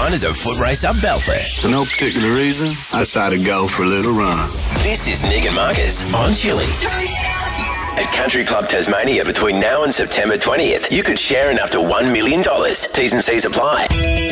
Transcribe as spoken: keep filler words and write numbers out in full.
on as a foot race up Belfast. For no particular reason, I decided to go for a little run. This is Nick and Marcus on Chili. At Country Club Tasmania between now and September twentieth, you could share in up to one million dollars. T's and C's apply.